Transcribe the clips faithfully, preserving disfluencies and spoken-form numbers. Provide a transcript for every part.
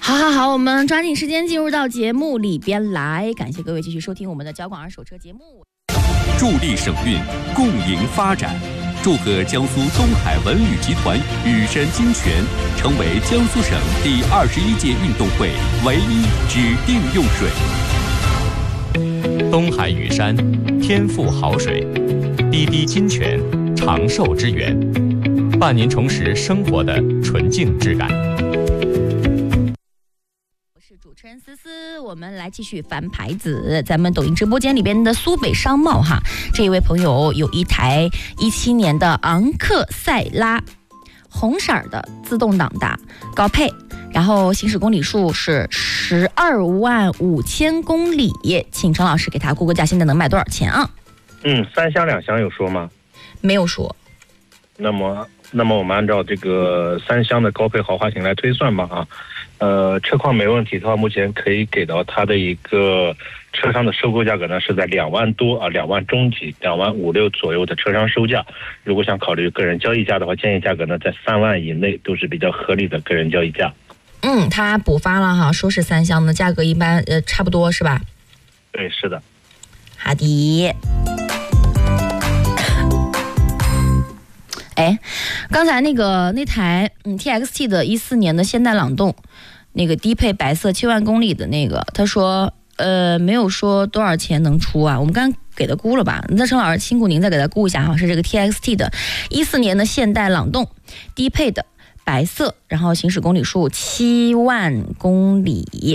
好好好，我们抓紧时间进入到节目里边来，感谢各位继续收听我们的交广二手车节目。 助力省运，共赢发展。祝贺江苏东海文旅集团羽山金泉成为江苏省第二十一届运动会唯一指定用水。 东海羽山，天赋好水，滴滴金泉，长寿之源，伴您重拾生活的纯净质感。 主持人思思，我们来继续翻牌子。咱们抖音直播间里边的苏北商贸哈，这一位朋友有一台一七年的昂克赛拉，红色的自动挡的高配，然后行驶公里数是十二万五千公里，请陈老师给他估个价，现在能卖多少钱啊？ 嗯，三厢两厢有说吗？ 没有说。 那么，那么我们按照这个三厢的高配豪华型来推算吧啊。呃，车况没问题的话，目前可以给到它的一个车商的收购价格呢，是在两万多啊，两万中级，两万五六左右的车商收价。如果想考虑个人交易价的话，建议价格呢在三万以内都是比较合理的个人交易价。 嗯，他补发了哈，说是三厢的价格一般呃差不多是吧？ 对，是的。 好的。哎，刚才那个那台嗯 T X T 的一四年的现代朗动，那个低配白色七万公里的那个，他说呃没有说多少钱能出啊，我们刚给他估了吧？那陈老师辛苦您再给他估一下哈，是这个 T X T 的一四年的现代朗动低配的白色，然后行驶公里数七万公里。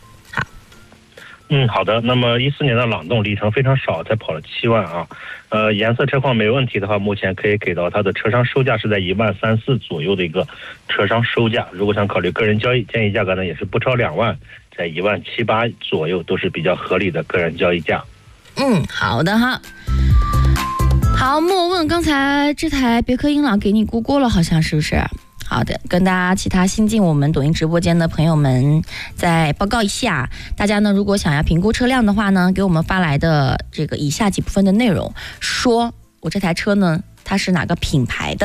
嗯，好的。那么一四年的朗动里程非常少，才跑了七万啊。呃，颜色车况没问题的话，目前可以给到它的车商收价是在一万三四左右的一个车商收价。如果想考虑个人交易，建议价格呢也是不超两万，在一万七八左右都是比较合理的个人交易价。 嗯，好的哈。好，莫问刚才这台别克英朗给你估过了，好像是不是？好的，跟大家其他新进我们抖音直播间的朋友们再报告一下，大家呢如果想要评估车辆的话呢，给我们发来的这个以下几部分的内容，说我这台车呢它是哪个品牌的。